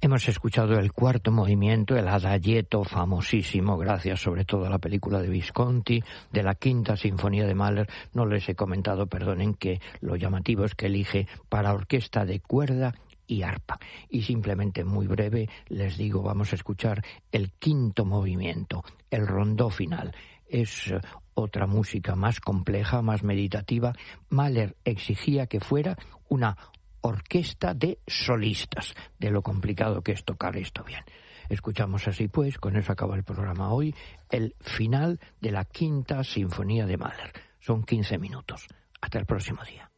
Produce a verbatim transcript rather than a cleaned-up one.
Hemos escuchado el cuarto movimiento, el adagietto famosísimo, gracias sobre todo a la película de Visconti, de la quinta sinfonía de Mahler. No les he comentado, perdonen, que lo llamativo es que elige para orquesta de cuerda y arpa. Y simplemente muy breve les digo, vamos a escuchar el quinto movimiento, el rondó final. Es otra música más compleja, más meditativa. Mahler exigía que fuera una orquesta de solistas, de lo complicado que es tocar esto bien. Escuchamos así pues, con eso acaba el programa hoy, el final de la quinta sinfonía de Mahler. Son quince minutos. Hasta el próximo día.